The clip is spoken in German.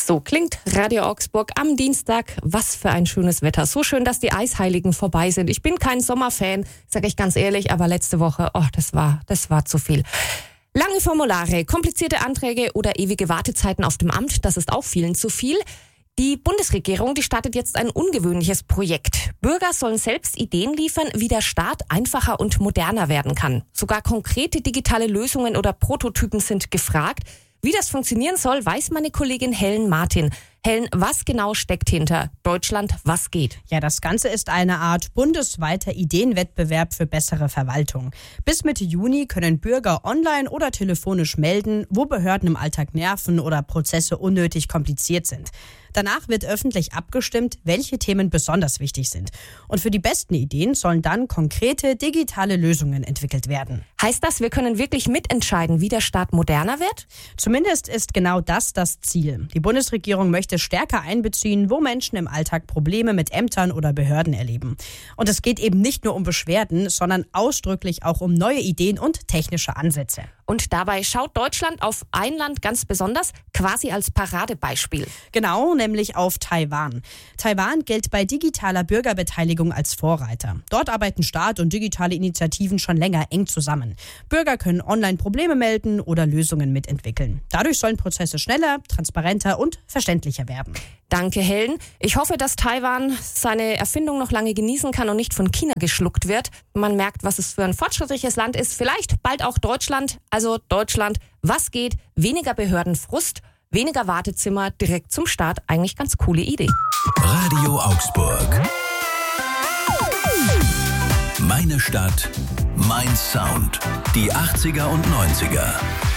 So klingt Radio Augsburg am Dienstag. Was für ein schönes Wetter. So schön, dass die Eisheiligen vorbei sind. Ich bin kein Sommerfan, sage ich ganz ehrlich, aber letzte Woche, das war zu viel. Lange Formulare, komplizierte Anträge oder ewige Wartezeiten auf dem Amt, das ist auch vielen zu viel. Die Bundesregierung, die startet jetzt ein ungewöhnliches Projekt. Bürger sollen selbst Ideen liefern, wie der Staat einfacher und moderner werden kann. Sogar konkrete digitale Lösungen oder Prototypen sind gefragt. Wie das funktionieren soll, weiß meine Kollegin Helen Martin. Helen, was genau steckt hinter Deutschland, was geht? Ja, das Ganze ist eine Art bundesweiter Ideenwettbewerb für bessere Verwaltung. Bis Mitte Juni können Bürger online oder telefonisch melden, wo Behörden im Alltag nerven oder Prozesse unnötig kompliziert sind. Danach wird öffentlich abgestimmt, welche Themen besonders wichtig sind. Und für die besten Ideen sollen dann konkrete digitale Lösungen entwickelt werden. Heißt das, wir können wirklich mitentscheiden, wie der Staat moderner wird? Zumindest ist genau das Ziel. Die Bundesregierung möchte stärker einbeziehen, wo Menschen im Alltag Probleme mit Ämtern oder Behörden erleben. Und es geht eben nicht nur um Beschwerden, sondern ausdrücklich auch um neue Ideen und technische Ansätze. Und dabei schaut Deutschland auf ein Land ganz besonders, quasi als Paradebeispiel. Genau, nämlich auf Taiwan. Taiwan gilt bei digitaler Bürgerbeteiligung als Vorreiter. Dort arbeiten Staat und digitale Initiativen schon länger eng zusammen. Bürger können online Probleme melden oder Lösungen mitentwickeln. Dadurch sollen Prozesse schneller, transparenter und verständlicher werden. Danke, Helen. Ich hoffe, dass Taiwan seine Erfindung noch lange genießen kann und nicht von China geschluckt wird. Man merkt, was es für ein fortschrittliches Land ist. Vielleicht bald auch Deutschland. Also Deutschland, was geht? Weniger Behördenfrust, weniger Wartezimmer, direkt zum Start. Eigentlich ganz coole Idee. Radio Augsburg. Meine Stadt, mein Sound. Die 80er und 90er.